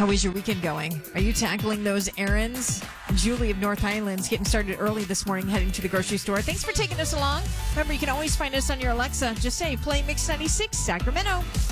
How is your weekend going? Are you tackling those errands? Julie of North Highlands getting started early this morning, heading to the grocery store. Thanks for taking us along. Remember, you can always find us on your Alexa. Just say, play Mix 96 Sacramento.